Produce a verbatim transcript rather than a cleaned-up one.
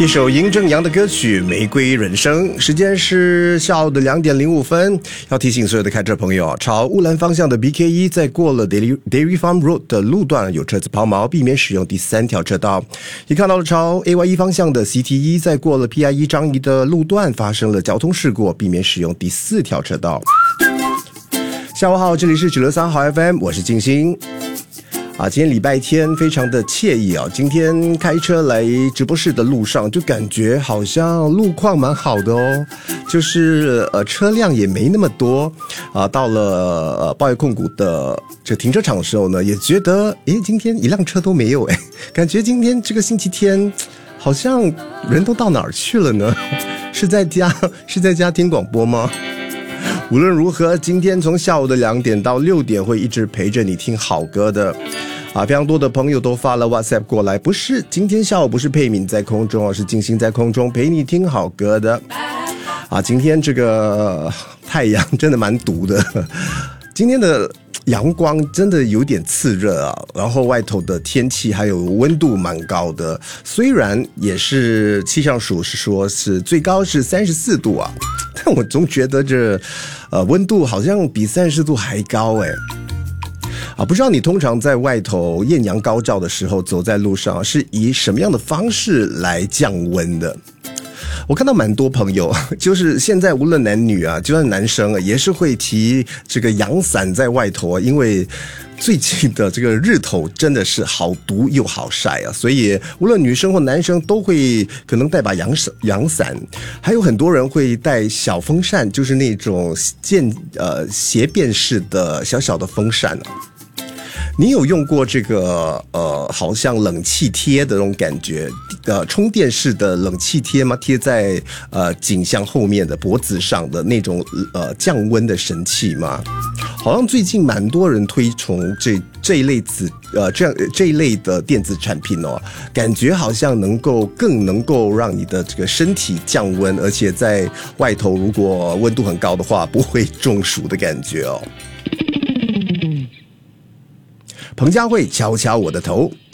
一首殷正阳的歌曲《玫瑰人生》，时间是下午的两点零五分。要提醒所有的开车朋友，朝乌兰方向的 B K 一，在过了 Dairy, Dairy Farm Road 的路段有车子抛锚，避免使用第三条车道。也看到了朝 A Y 一方向的 C T 一，在过了 P I 一张仪的路段发生了交通事故，避免使用第四条车道。下午好，这里是九六三好 F M， 我是静心。啊，今天礼拜天非常的惬意啊！今天开车来直播室的路上，就感觉好像路况蛮好的哦，就是呃车辆也没那么多啊。到了呃报业控股的这停车场的时候呢，也觉得诶，今天一辆车都没有诶，感觉今天这个星期天好像人都到哪儿去了呢？是在家是在家听广播吗？无论如何，今天从下午的两点到六点会一直陪着你听好歌的啊！非常多的朋友都发了 WhatsApp 过来，不是今天下午不是佩敏在空中，而是静心在空中陪你听好歌的啊！今天这个太阳真的蛮毒的，今天的阳光真的有点刺热啊，然后外头的天气还有温度蛮高的，虽然也是气象署是说是最高是三十四度啊，但我总觉得这呃温度好像比三十度还高哎。啊，不知道你通常在外头艳阳高照的时候走在路上是以什么样的方式来降温的？我看到蛮多朋友，就是现在无论男女啊，就算男生啊，也是会提这个阳伞在外头啊，因为最近的这个日头真的是好毒又好晒啊，所以无论女生或男生都会可能带把阳伞，阳伞，还有很多人会带小风扇，就是那种渐呃斜变式的小小的风扇啊。你有用过这个呃，好像冷气贴的那种感觉，呃，充电式的冷气贴吗？贴在呃颈项后面的脖子上的那种呃降温的神器吗？好像最近蛮多人推崇这这一类子呃这样这一类的电子产品哦，感觉好像能够更能够让你的这个身体降温，而且在外头如果温度很高的话，不会中暑的感觉哦。彭佳慧敲敲我的头，